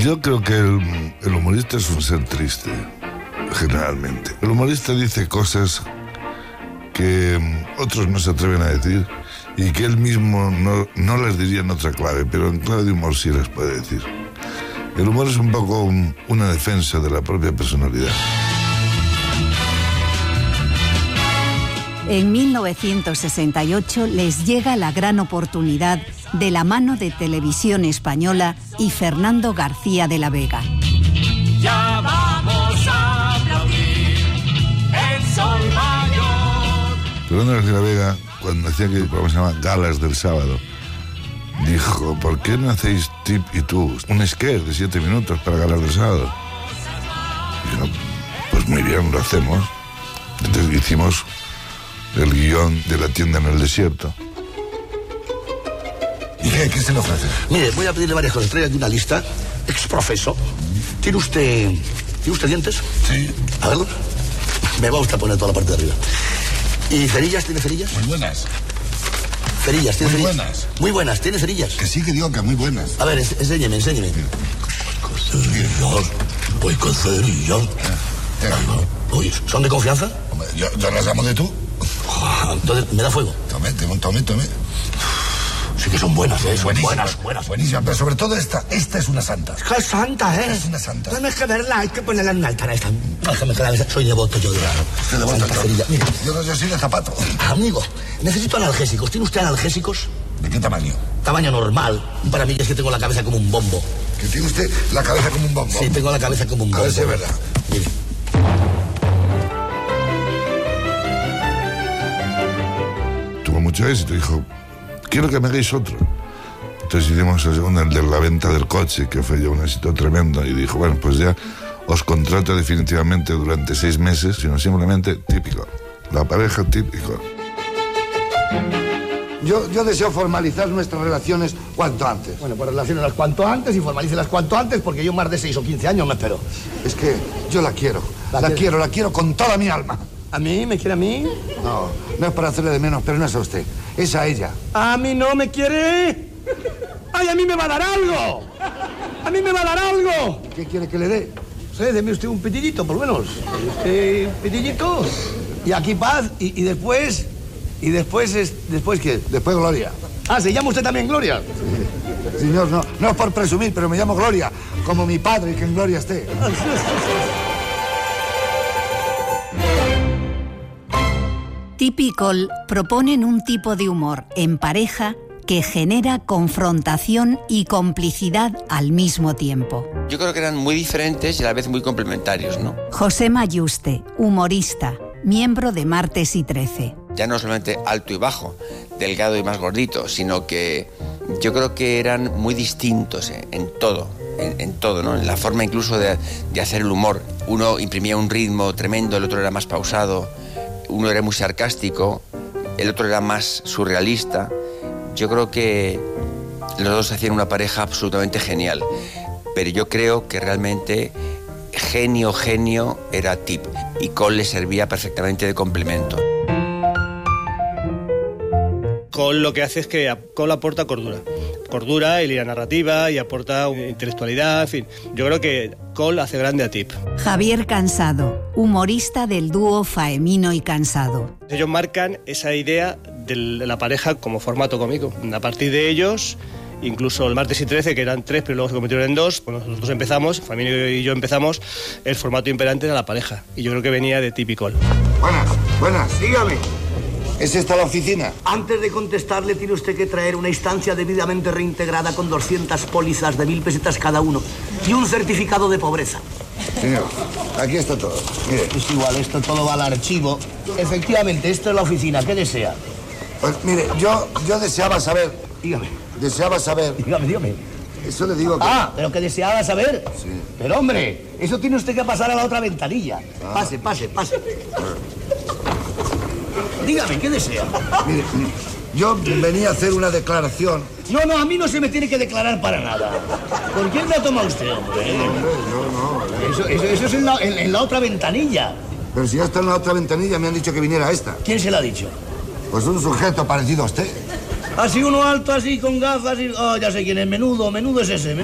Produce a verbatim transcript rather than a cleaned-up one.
Yo creo que el, el humorista es un ser triste, generalmente. El humorista dice cosas que otros no se atreven a decir y que él mismo no, no les diría en otra clave, pero en clave de humor sí les puede decir. El humor es un poco un, una defensa de la propia personalidad. En mil novecientos sesenta y ocho les llega la gran oportunidad de la mano de Televisión Española y Fernando García de la Vega. Ya vamos a aplaudir el sol mayor. Fernando García de la Vega, cuando hacía que el programa se llama Galas del Sábado, dijo, ¿por qué no hacéis Tip y tú? Un sketch de siete minutos para Galas del Sábado. Y dijo, pues muy bien, lo hacemos. Entonces hicimos el guión de La tienda en el desierto. ¿Y qué? ¿Qué se le ofrece? Mire, voy a pedirle varias cosas. Traigo aquí una lista. Exprofeso. ¿Tiene usted... ¿Tiene usted dientes? Sí. A verlos. Me va usted a poner toda la parte de arriba. ¿Y cerillas? ¿Tiene cerillas? Muy buenas. Cerillas, ¿tiene Muy cerillas? buenas. Muy buenas, ¿tiene cerillas? Que sí, que digo que muy buenas. A ver, es, enséñeme, enséñeme. Con cerillas. Voy con cerillas. Uy, ¿son de confianza? Hombre, yo, yo las llamo de tú. Entonces, ¿me da fuego? Tome, tome, tome, tome. Sí que son buenas, ¿eh? Son Buenísimas, buenas, buenas. Buenísimas, pero sobre todo esta, esta es una santa. ¡Qué santa, eh! Es una santa. Tienes que verla, hay que ponerla en un altar. Esta. Déjame que la vea. Soy devoto yo de la Usted devoto Santa yo. Cerilla. Mire, Yo, yo soy de zapato. amigo, necesito analgésicos. ¿Tiene usted analgésicos? ¿De qué tamaño? Tamaño normal. Para mí es que tengo la cabeza como un bombo. Que tiene usted la cabeza como un bombo. Sí, tengo la cabeza como un bombo. A ver si es verdad. Mire. Tuvo mucho éxito, dijo, quiero que me hagáis otro. Entonces hicimos el segundo, el de la venta del coche, que fue ya un éxito tremendo, y dijo, bueno, pues ya os contrato definitivamente durante seis meses, sino simplemente típico. La pareja típico. Yo, yo deseo formalizar nuestras relaciones cuanto antes. Bueno, pues relaciónelas cuanto antes y formalícelas cuanto antes, porque yo más de seis o quince años me espero. Es que yo la quiero, ¿La la, quieres? quiero, la quiero con toda mi alma. ¿A mí? ¿Me quiere a mí? No, no es para hacerle de menos, pero no es a usted, es a ella. ¿A mí no me quiere? ¡Ay, a mí me va a dar algo! ¡A mí me va a dar algo! ¿Qué quiere que le dé? Sí, deme usted un pitillito, por lo menos. Este pitillito. Y aquí paz, y, y después... ¿Y después es... ¿Después qué? Después Gloria. Ah, ¿se llama usted también Gloria? Sí. Señor, no, no es por presumir, pero me llamo Gloria, como mi padre, que en Gloria esté. Tip y Col proponen un tipo de humor en pareja que genera confrontación y complicidad al mismo tiempo. Yo creo que eran muy diferentes y a la vez muy complementarios, ¿no? José Mayuste, humorista, miembro de Martes y Trece. Ya no solamente alto y bajo, delgado y más gordito, sino que yo creo que eran muy distintos en, en todo, en, en todo, ¿no? En la forma incluso de, de hacer el humor. Uno imprimía un ritmo tremendo, el otro era más pausado, uno era muy sarcástico, el otro era más surrealista. Yo creo que los dos hacían una pareja absolutamente genial, pero yo creo que realmente genio, genio era Tip y Col le servía perfectamente de complemento. Col lo que hace es que Col aporta cordura. Cordura y línea narrativa y aporta intelectualidad, en fin. Yo creo que Col hace grande a Tip. Javier Cansado, humorista del dúo Faemino y Cansado. Ellos marcan esa idea de la pareja como formato cómico. A partir de ellos, incluso el Martes y Trece, que eran tres, pero luego se convirtieron en dos, bueno, nosotros empezamos, Faemino y yo empezamos, el formato imperante era la pareja. Y yo creo que venía de Tip y Col. Buenas, buenas. Dígame. ¿Es esta la oficina? Antes de contestarle, tiene usted que traer una instancia debidamente reintegrada con doscientas pólizas de mil pesetas cada uno y un certificado de pobreza. Señor, aquí está todo. Mire. Es igual, esto todo va al archivo. Efectivamente, esto es la oficina. ¿Qué desea? Pues mire, yo, yo deseaba saber... Dígame. Deseaba saber... Dígame, dígame. Eso le digo que... Ah, pero que deseaba saber. Sí. Pero, hombre, eso tiene usted que pasar a la otra ventanilla. Ah. Pase, pase, pase. Dígame, ¿qué desea? Mire, yo venía a hacer una declaración. No, no, a mí no se me tiene que declarar para nada. ¿Por quién la toma usted, hombre? No, hombre, yo no. Eso, eso, eso es en la, en, en la otra ventanilla. Pero si ya está en la otra ventanilla, me han dicho que viniera a esta. ¿Quién se la ha dicho? Pues un sujeto parecido a usted. Así uno alto, así, con gafas y... Oh, ya sé quién es. Menudo, menudo es ese.